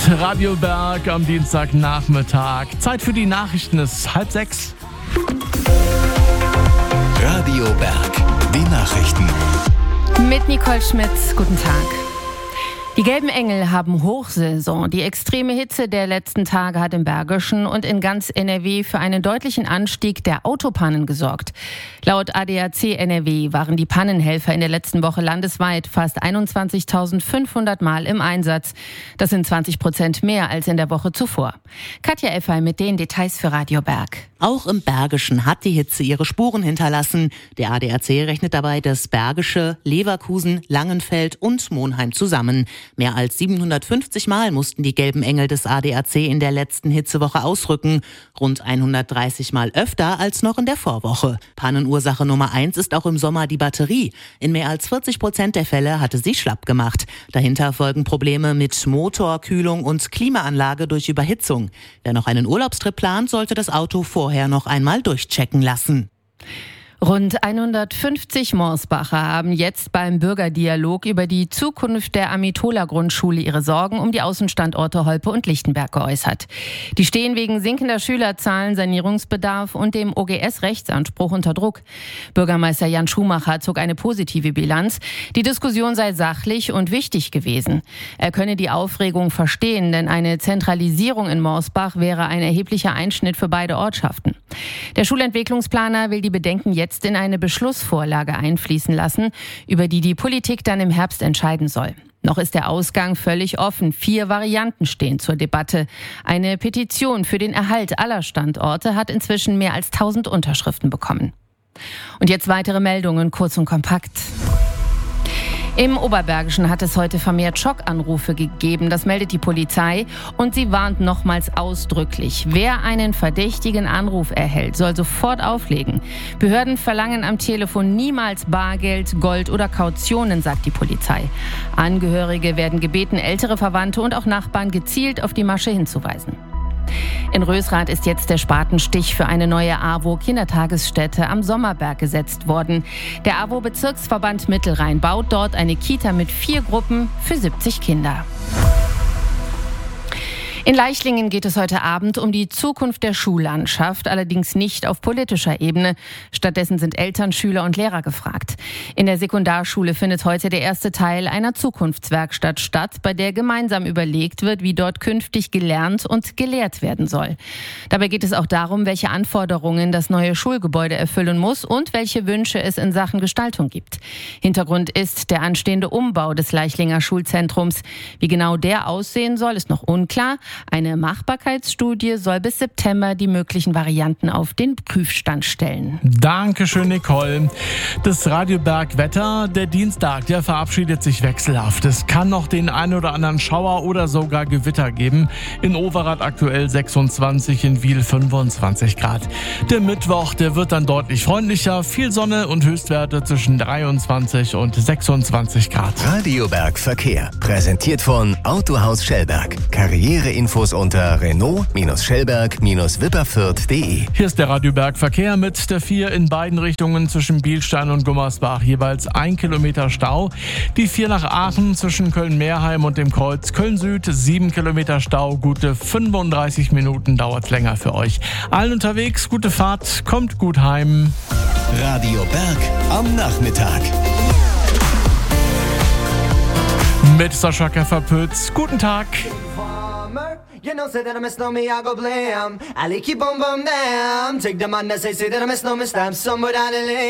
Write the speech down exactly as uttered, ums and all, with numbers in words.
Radio Berg am Dienstagnachmittag. Zeit für die Nachrichten, es ist halb sechs. Radio Berg, die Nachrichten. Mit Nicole Schmitz, guten Tag. Die Gelben Engel haben Hochsaison. Die extreme Hitze der letzten Tage hat im Bergischen und in ganz N R W für einen deutlichen Anstieg der Autopannen gesorgt. Laut A D A C N R W waren die Pannenhelfer in der letzten Woche landesweit fast einundzwanzigtausendfünfhundert Mal im Einsatz. Das sind zwanzig Prozent mehr als in der Woche zuvor. Katja Effay mit den Details für Radio Berg. Auch im Bergischen hat die Hitze ihre Spuren hinterlassen. Der A D A C rechnet dabei das Bergische, Leverkusen, Langenfeld und Monheim zusammen. Mehr als siebenhundertfünfzig Mal mussten die Gelben Engel des A D A C in der letzten Hitzewoche ausrücken. Rund hundertdreißig Mal öfter als noch in der Vorwoche. Pannenursache Nummer eins ist auch im Sommer die Batterie. In mehr als vierzig Prozent der Fälle hatte sie schlapp gemacht. Dahinter folgen Probleme mit Motor, Kühlung und Klimaanlage durch Überhitzung. Wer noch einen Urlaubstrip plant, sollte das Auto vorher noch einmal durchchecken lassen. Rund hundertfünfzig Morsbacher haben jetzt beim Bürgerdialog über die Zukunft der Amitola-Grundschule ihre Sorgen um die Außenstandorte Holpe und Lichtenberg geäußert. Die stehen wegen sinkender Schülerzahlen, Sanierungsbedarf und dem O G S-Rechtsanspruch unter Druck. Bürgermeister Jan Schumacher zog eine positive Bilanz. Die Diskussion sei sachlich und wichtig gewesen. Er könne die Aufregung verstehen, denn eine Zentralisierung in Morsbach wäre ein erheblicher Einschnitt für beide Ortschaften. Der Schulentwicklungsplaner will die Bedenken jetzt jetzt in eine Beschlussvorlage einfließen lassen, über die die Politik dann im Herbst entscheiden soll. Noch ist der Ausgang völlig offen. Vier Varianten stehen zur Debatte. Eine Petition für den Erhalt aller Standorte hat inzwischen mehr als tausend Unterschriften bekommen. Und jetzt weitere Meldungen, kurz und kompakt. Im Oberbergischen hat es heute vermehrt Schockanrufe gegeben, das meldet die Polizei und sie warnt nochmals ausdrücklich. Wer einen verdächtigen Anruf erhält, soll sofort auflegen. Behörden verlangen am Telefon niemals Bargeld, Gold oder Kautionen, sagt die Polizei. Angehörige werden gebeten, ältere Verwandte und auch Nachbarn gezielt auf die Masche hinzuweisen. In Rösrath ist jetzt der Spatenstich für eine neue A W O-Kindertagesstätte am Sommerberg gesetzt worden. Der A W O-Bezirksverband Mittelrhein baut dort eine Kita mit vier Gruppen für siebzig Kinder. In Leichlingen geht es heute Abend um die Zukunft der Schullandschaft, allerdings nicht auf politischer Ebene. Stattdessen sind Eltern, Schüler und Lehrer gefragt. In der Sekundarschule findet heute der erste Teil einer Zukunftswerkstatt statt, bei der gemeinsam überlegt wird, wie dort künftig gelernt und gelehrt werden soll. Dabei geht es auch darum, welche Anforderungen das neue Schulgebäude erfüllen muss und welche Wünsche es in Sachen Gestaltung gibt. Hintergrund ist der anstehende Umbau des Leichlinger Schulzentrums. Wie genau der aussehen soll, ist noch unklar. Eine Machbarkeitsstudie soll bis September die möglichen Varianten auf den Prüfstand stellen. Dankeschön, Nicole. Das Radio Berg Wetter, der Dienstag, der verabschiedet sich wechselhaft. Es kann noch den einen oder anderen Schauer oder sogar Gewitter geben. In Overath aktuell sechsundzwanzig, in Wiel fünfundzwanzig Grad. Der Mittwoch, der wird dann deutlich freundlicher. Viel Sonne und Höchstwerte zwischen dreiundzwanzig und sechsundzwanzig Grad. Radio Berg Verkehr, präsentiert von Autohaus Schellberg. Karriereinfos unter Renault-Schellberg-Wipperfürth punkt de. Hier ist der Radio Berg Verkehr mit der vier in beiden Richtungen zwischen Bielstein und Gummersbach. Jeweils ein Kilometer Stau. Die vier nach Aachen zwischen Köln-Mehrheim und dem Kreuz Köln-Süd. Sieben Kilometer Stau. Gute fünfunddreißig Minuten dauert es länger für euch. Allen unterwegs, gute Fahrt. Kommt gut heim. Radio Berg am Nachmittag. Mit Sascha Käfer-Pütz. Guten Tag. You know, say that I miss no me, I go blam. I keep on bum down. Take the man that say, say that I miss no me, stamp somewhere down the lane.